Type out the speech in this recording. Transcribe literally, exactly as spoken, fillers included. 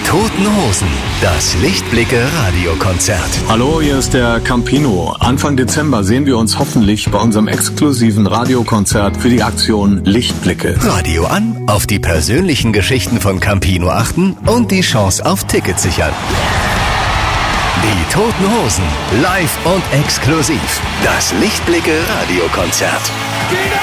Toten Hosen, das Lichtblicke-Radiokonzert. Hallo, hier ist der Campino. Anfang Dezember sehen wir uns hoffentlich bei unserem exklusiven Radiokonzert für die Aktion Lichtblicke. Radio an, auf die persönlichen Geschichten von Campino achten und die Chance auf Tickets sichern. Die Toten Hosen, live und exklusiv. Das Lichtblicke-Radiokonzert.